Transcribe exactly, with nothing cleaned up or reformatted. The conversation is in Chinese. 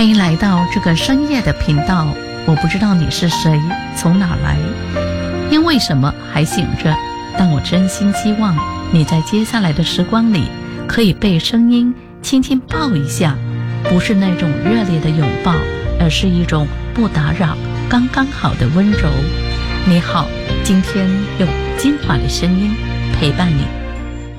欢迎来到这个深夜的频道。我不知道你是谁，从哪来，因为什么还醒着，但我真心希望你在接下来的时光里可以被声音轻轻抱一下，不是那种热烈的拥抱，而是一种不打扰刚刚好的温柔。你好，今天用今晚的声音陪伴你。